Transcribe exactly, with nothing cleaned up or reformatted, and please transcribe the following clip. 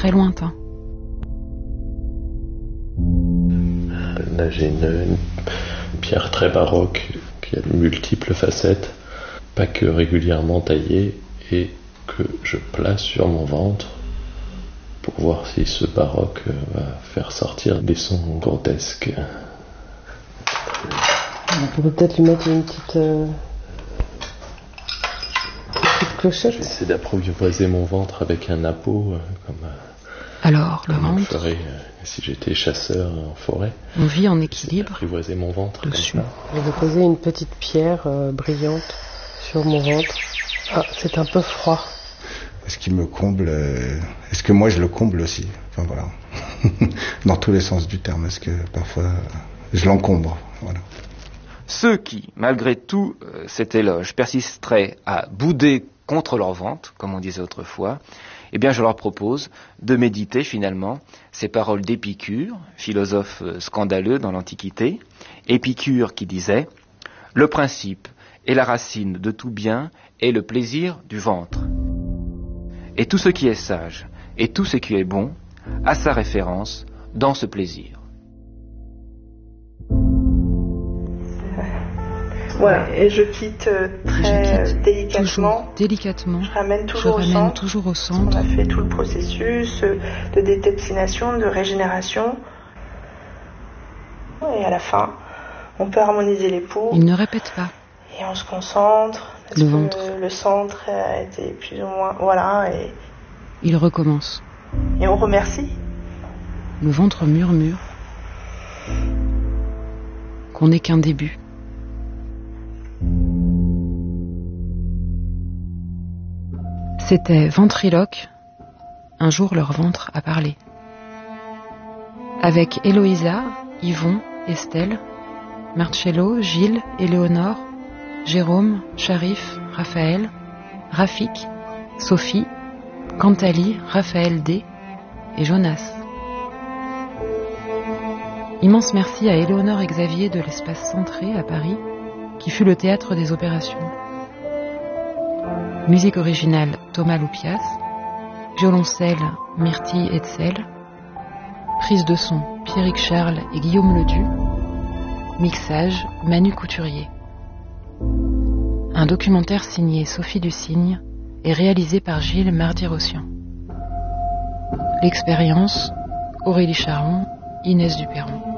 très lointain. Là, j'ai une, une pierre très baroque qui a de multiples facettes, pas que régulièrement taillée, et que je place sur mon ventre pour voir si ce baroque va faire sortir des sons grotesques. On peut peut-être lui mettre une petite, euh, une petite clochette. J'essaie d'apprivoiser mon ventre avec un appôt, euh, comme, euh, Alors, le comme on ventre, ferait euh, si j'étais chasseur en forêt. on vit en équilibre Apprivoiser mon ventre dessus. comme ça. Je vais poser une petite pierre euh, brillante sur mon ventre. Ah, c'est un peu froid. Est-ce qu'il me comble euh, Est-ce que moi je le comble aussi? Enfin voilà, dans tous les sens du terme. Est-ce que parfois je l'encombre? Voilà. Ceux qui, malgré tout euh, cet éloge, persisteraient à bouder contre leur ventre, comme on disait autrefois, eh bien je leur propose de méditer finalement ces paroles d'Épicure, philosophe euh, scandaleux dans l'Antiquité. Épicure qui disait « Le principe et la racine de tout bien est le plaisir du ventre. Et tout ce qui est sage et tout ce qui est bon a sa référence dans ce plaisir. » Voilà, et je quitte euh, très Je quitte délicatement. Toujours, délicatement. Je ramène Je toujours au ramène centre. toujours au On centre. a fait tout le processus euh, de détoxination, de régénération. Et à la fin, on peut harmoniser les pouls. Il ne répète pas. Et on se concentre. Parce Le que ventre. le centre a été plus ou moins... Voilà, et, Il recommence. et on remercie. Le ventre murmure qu'on n'est qu'un début. C'était ventriloque. Un jour, leur ventre a parlé. Avec Héloïsa, Yvon, Estelle, Marcello, Gilles, Éléonore, Jérôme, Sharif, Raphaël, Rafik, Sophie, Cantali, Raphaël D et Jonas. Immense merci à Éléonore et Xavier de l'Espace Centré à Paris, qui fut le théâtre des opérations. Musique originale Thomas Loupias, violoncelle Myrtille Hetzel, prise de son Pierrick Charles et Guillaume Ledu, mixage Manu Couturier. Un documentaire signé Sophie Dussigne et réalisé par Gilles Mardi-Rossian. L'expérience Aurélie Charon, Inès Duperron.